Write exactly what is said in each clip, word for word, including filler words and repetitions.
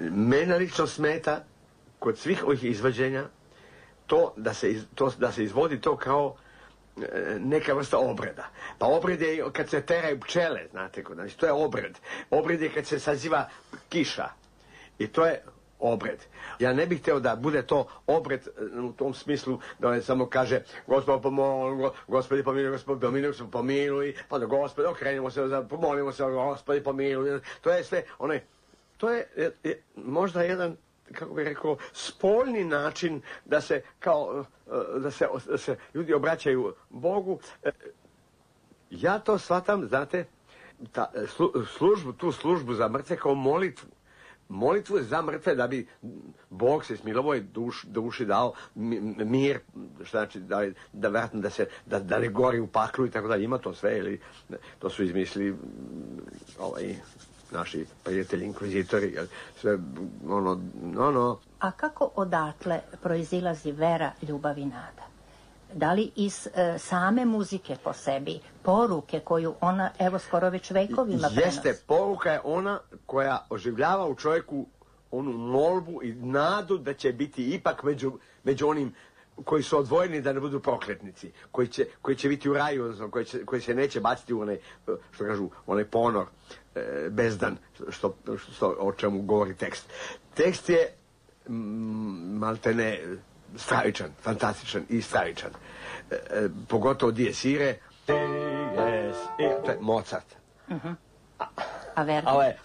Mene lično smeta kod svih ovih izvođenja to da se, iz, to, da se izvodi to kao neka vrsta obreda. Pa obred je kad se teraju pčele, znate, znači to je obred. Obred je kad se saziva kiša. I to je obred. Ja ne bih htio da bude to obred u tom smislu da on samo kaže Gospod pomoli, Gospodi pomiluj, Gospodi pomiluj, pomiluj, pa da Gospod okrenimo se, pomolimo se, Gospodi pomiluj. To je sve, onaj, to je, je, je možda jedan, kako bih rekao, spoljni način da se kao, da se, da se ljudi obraćaju Bogu. Ja to shvatam, znate, ta, službu, tu službu za mrtve kao molitvu. Molitvu za mrtve da bi Bog se smilovoj duš, duši dao mir, što znači da, da vratno da se, da, da ne gori u paklu i tako da ima to sve, ili to su izmislili ovaj, naši prijatelji inkvizitori, sve ono, ono. A kako odatle proizilazi vera, ljubav i nada? Da li iz e, same muzike po sebi, poruke koju ona, evo, skoro već vekovima prenosi? Jeste, poruka je ona koja oživljava u čovjeku onu molbu i nadu da će biti ipak među, među onim koji su odvojeni da ne budu prokletnici, koji će, koji će biti u raju, odnosno koji, će, koji se neće baciti u onaj, što kažu, onaj ponor, e, bezdan, što, što, o čemu govori tekst. Tekst je mm, maltene stravičan, fantastičan i stravičan. E, e, pogotovo Dies Irae, Dies Irae, to je Mozart. Uh-huh. A, a Verdi? A je...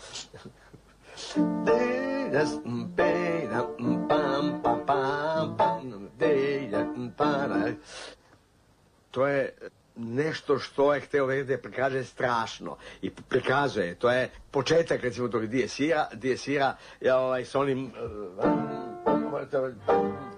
Dies Irae, pam, pam, pam, pam, Dies, to je nešto što je hteo Verdi da prikaže strašno. I prikazuje, to je početak, recimo, tog Dies Irae, Dies Irae je ovaj, s onim... Uh,